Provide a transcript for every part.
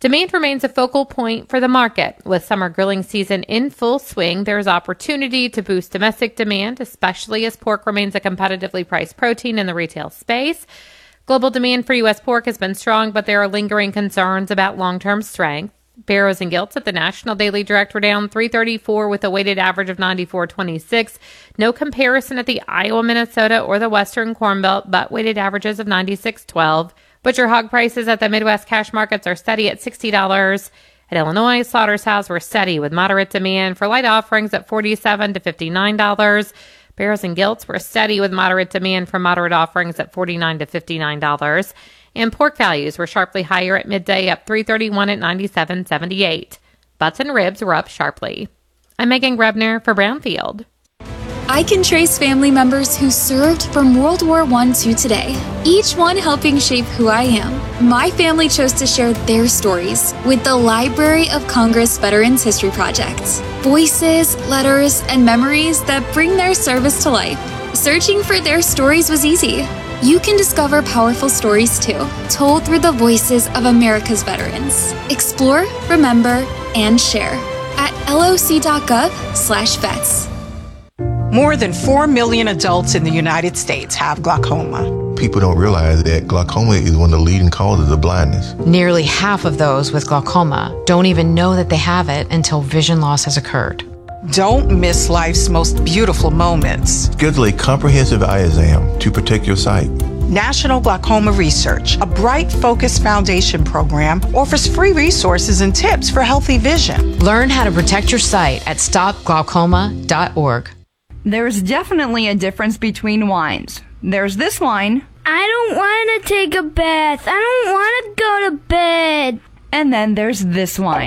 Demand remains a focal point for the market. With summer grilling season in full swing, there's opportunity to boost domestic demand, especially as pork remains a competitively priced protein in the retail space. Global demand for U.S. pork has been strong, but there are lingering concerns about long-term strength. Barrows and Gilts at the National Daily Direct were down 334 with a weighted average of 94.26. No comparison at the Iowa, Minnesota, or the Western Corn Belt, but weighted averages of 96.12. Butcher hog prices at the Midwest cash markets are steady at $60. At Illinois, slaughterhouses were steady with moderate demand for light offerings at $47 to $59. Barrows and Gilts were steady with moderate demand for moderate offerings at $49 to $59. And pork values were sharply higher at midday, up $3.31 at $97.78. Butts and ribs were up sharply. I'm Megan Grebner for Brownfield. I can trace family members who served from World War I to today, each one helping shape who I am. My family chose to share their stories with the Library of Congress Veterans History Project. Voices, letters, and memories that bring their service to life. Searching for their stories was easy. You can discover powerful stories too, told through the voices of America's veterans. Explore, remember, and share at loc.gov/vets. More than 4 million adults in the United States have glaucoma. People don't realize that glaucoma is one of the leading causes of blindness. Nearly half of those with glaucoma don't even know that they have it until vision loss has occurred. Don't miss life's most beautiful moments. Schedule a comprehensive eye exam to protect your sight. National Glaucoma Research, a Bright Focus Foundation program, offers free resources and tips for healthy vision. Learn how to protect your sight at stopglaucoma.org. There's definitely a difference between wines. There's this wine. I don't want to take a bath. I don't want to go to bed. And then there's this wine.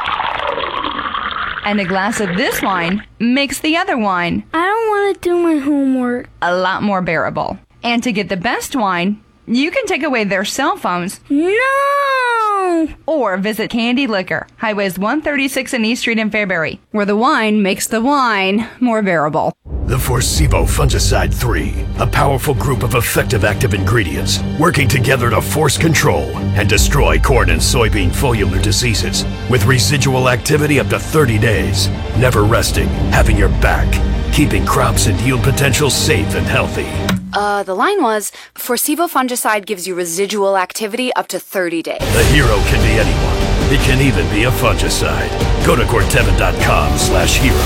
And a glass of this wine makes the other wine. I don't want to do my homework. A lot more bearable. And to get the best wine, you can take away their cell phones. No! Or visit Candy Liquor, Highways 136 and East Street in Fairbury, where the wine makes the wine more bearable. The Forcevo Fungicide 3, a powerful group of effective active ingredients working together to force control and destroy corn and soybean foliar diseases with residual activity up to 30 days, never resting, having your back, keeping crops and yield potential safe and healthy. The line was, Forcevo Fungicide gives you residual activity up to 30 days. The hero can be anyone. It can even be a fungicide. Go to Corteva.com/hero.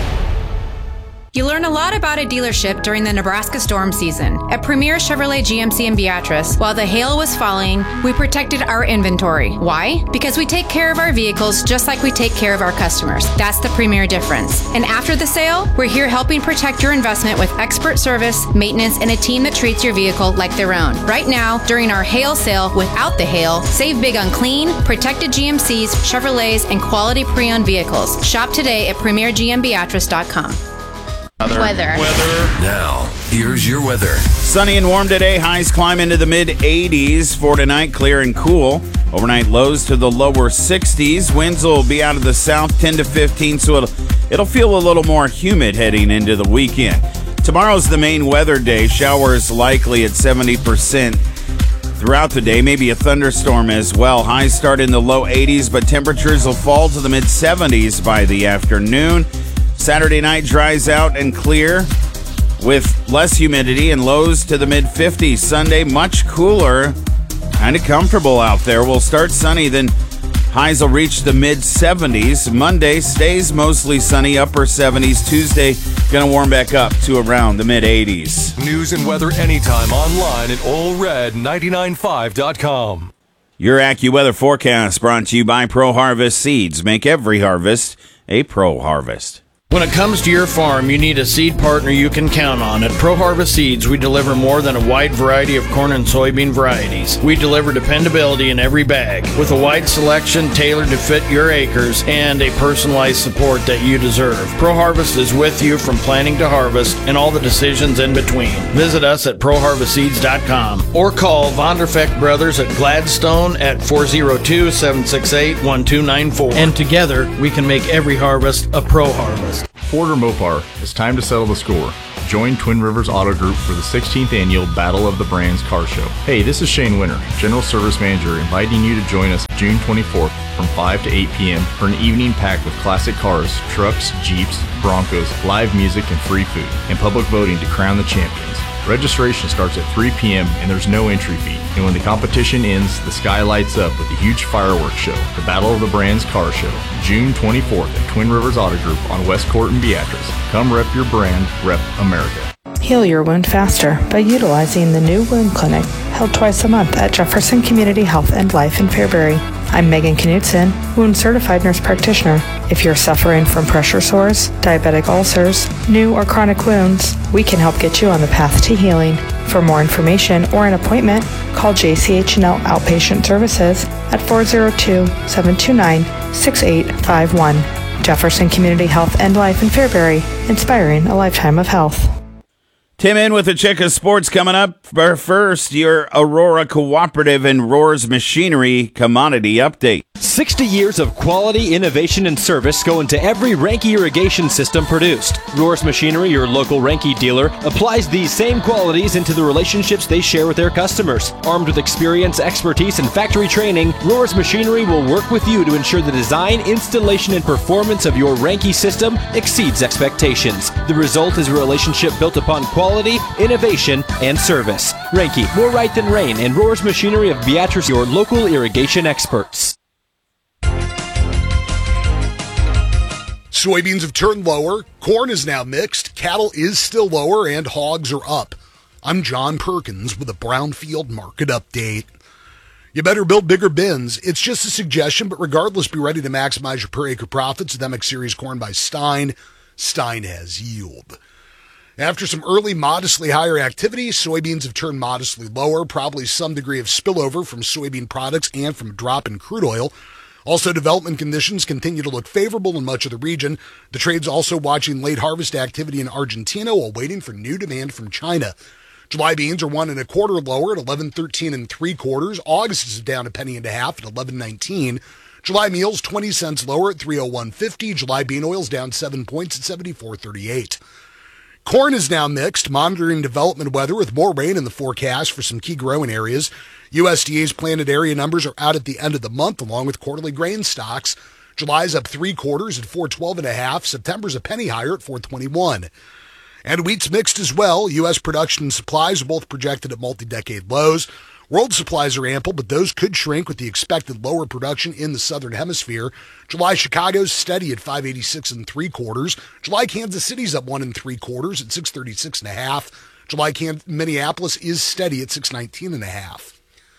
You learn a lot about a dealership during the Nebraska storm season. At Premier Chevrolet GMC in Beatrice, while the hail was falling, we protected our inventory. Why? Because we take care of our vehicles just like we take care of our customers. That's the Premier difference. And after the sale, we're here helping protect your investment with expert service, maintenance, and a team that treats your vehicle like their own. Right now, during our hail sale without the hail, save big on clean, protected GMCs, Chevrolets, and quality pre-owned vehicles. Shop today at premiergmbeatrice.com. Weather. Now, here's your weather. Sunny and warm today. Highs climb into the mid-80s. For tonight, clear and cool. Overnight lows to the lower 60s. Winds will be out of the south 10 to 15, so it'll feel a little more humid heading into the weekend. Tomorrow's the main weather day. Showers likely at 70% throughout the day. Maybe a thunderstorm as well. Highs start in the low 80s, but temperatures will fall to the mid-70s by the afternoon. Saturday night dries out and clear with less humidity and lows to the mid-50s. Sunday, much cooler, kind of comfortable out there. We'll start sunny, then highs will reach the mid-70s. Monday stays mostly sunny, upper 70s. Tuesday, going to warm back up to around the mid-80s. News and weather anytime online at allred995.com. Your AccuWeather forecast brought to you by Pro Harvest Seeds. Make every harvest a Pro Harvest. When it comes to your farm, you need a seed partner you can count on. At Pro Harvest Seeds, we deliver more than a wide variety of corn and soybean varieties. We deliver dependability in every bag, with a wide selection tailored to fit your acres and a personalized support that you deserve. Pro Harvest is with you from planting to harvest and all the decisions in between. Visit us at ProHarvestSeeds.com or call Vonderfeck Brothers at Gladstone at 402-768-1294. And together, we can make every harvest a Pro Harvest. Ford or Mopar, it's time to settle the score. Join Twin Rivers Auto Group for the 16th annual Battle of the Brands Car Show. Hey, this is Shane Winter, General Service Manager, inviting you to join us June 24th from 5 to 8 p.m. for an evening packed with classic cars, trucks, Jeeps, Broncos, live music, and free food, and public voting to crown the champions. Registration starts at 3 p.m. and there's no entry fee. And when the competition ends, the sky lights up with a huge fireworks show. The Battle of the Brands Car Show, June 24th at Twin Rivers Auto Group on West Court and Beatrice. Come rep your brand, rep America. Heal your wound faster by utilizing the new wound clinic held twice a month at Jefferson Community Health and Life in Fairbury. I'm Megan Knutson, wound certified nurse practitioner. If you're suffering from pressure sores, diabetic ulcers, new or chronic wounds, we can help get you on the path to healing. For more information or an appointment, call JCH&L Outpatient Services at 402-729-6851. Jefferson Community Health and Life in Fairbury, inspiring a lifetime of health. Tim in with the Chick of Sports coming up. First, your Aurora Cooperative and Rohr's Machinery Commodity Update. 60 years of quality, innovation, and service go into every Ranke irrigation system produced. Rohr's Machinery, your local Ranke dealer, applies these same qualities into the relationships they share with their customers. Armed with experience, expertise, and factory training, Rohr's Machinery will work with you to ensure the design, installation, and performance of your Ranke system exceeds expectations. The result is a relationship built upon quality, innovation, and service. Ranke, more right than rain, and Rohr's Machinery of Beatrice, your local irrigation experts. Soybeans have turned lower, corn is now mixed, cattle is still lower, and hogs are up. I'm John Perkins with a Brownfield Market Update. You better build bigger bins. It's just a suggestion, but regardless, be ready to maximize your per acre profits with MX Series corn by Stein. Stein has yield. After some early modestly higher activity, soybeans have turned modestly lower, probably some degree of spillover from soybean products and from a drop in crude oil. Also, development conditions continue to look favorable in much of the region. The trade's also watching late harvest activity in Argentina while waiting for new demand from China. July beans are 1 1/4 lower at 11.13 3/4. August is down 1.5 pennies at 11.19. July meals 20 cents lower at 301.50. July bean oils down 7 points at 74.38. Corn is now mixed, monitoring development weather with more rain in the forecast for some key growing areas. USDA's planted area numbers are out at the end of the month, along with quarterly grain stocks. July's up 3/4 at 412.5. September's a penny higher at 421. And wheat's mixed as well. U.S. production and supplies are both projected at multi-decade lows. World supplies are ample, but those could shrink with the expected lower production in the southern hemisphere. July Chicago's steady at 586 3/4. July Kansas City's up 1 3/4 at 636.5. July Minneapolis is steady at 619.5.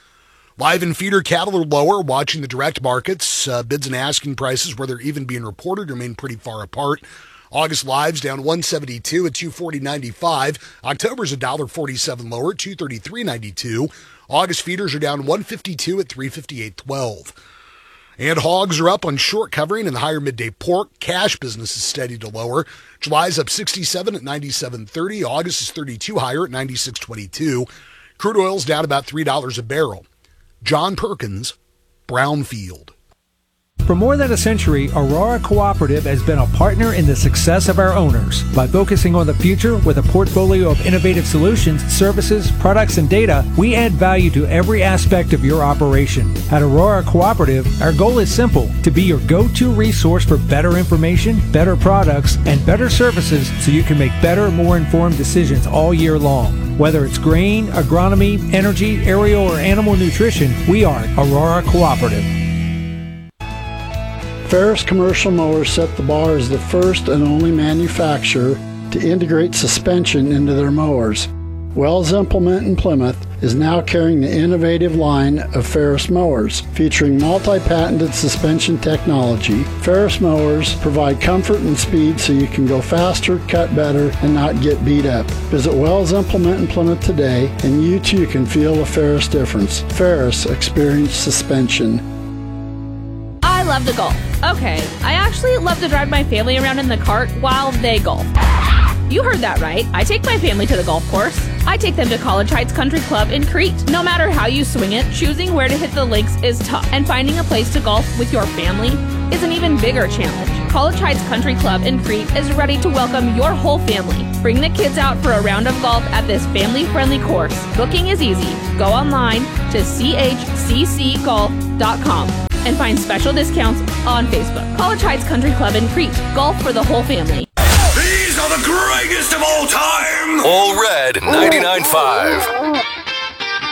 Live and feeder cattle are lower, watching the direct markets. Bids and asking prices, where they're even being reported, remain pretty far apart. August lives down 172 at 240.95. October's $1.47 lower at 233.92. August feeders are down 152 at 358.12. And hogs are up on short covering and higher midday pork. Cash business is steady to lower. July's up 67 at 97.30. August is 32 higher at 96.22. Crude oil's down about $3 a barrel. John Perkins, Brownfield. For more than a century, Aurora Cooperative has been a partner in the success of our owners. By focusing on the future with a portfolio of innovative solutions, services, products, and data, we add value to every aspect of your operation. At Aurora Cooperative, our goal is simple: to be your go-to resource for better information, better products, and better services so you can make better, more informed decisions all year long. Whether it's grain, agronomy, energy, aerial, or animal nutrition, we are Aurora Cooperative. Ferris Commercial Mowers set the bar as the first and only manufacturer to integrate suspension into their mowers. Wells Implement in Plymouth is now carrying the innovative line of Ferris mowers, featuring multi-patented suspension technology. Ferris mowers provide comfort and speed so you can go faster, cut better, and not get beat up. Visit Wells Implement in Plymouth today, and you too can feel a Ferris difference. Ferris Experience Suspension. I love to golf. Okay, I actually love to drive my family around in the cart while they golf. You heard that right. I take my family to the golf course. I take them to College Heights Country Club in Crete. No matter how you swing it, choosing where to hit the links is tough, and finding a place to golf with your family is an even bigger challenge. College Heights Country Club in Crete is ready to welcome your whole family. Bring the kids out for a round of golf at this family-friendly course. Booking is easy. Go online to chccgolf.com and find special discounts on Facebook. College Heights Country Club in Crete. Golf for the whole family. These are the greatest of all time. All Red 99.5.